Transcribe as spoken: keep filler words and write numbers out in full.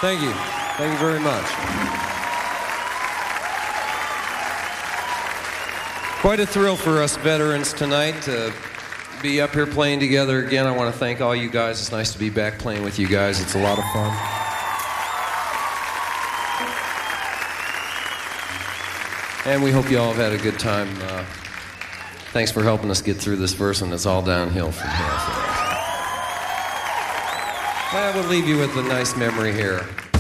Thank you. Thank you very much. Quite a thrill for us veterans tonight to be up here playing together again. I want to thank all you guys. It's nice to be back playing with you guys. It's a lot of fun. And we hope you all have had a good time. Uh, thanks for helping us get through this verse, and it's all downhill from here. So. I will leave you with a nice memory here.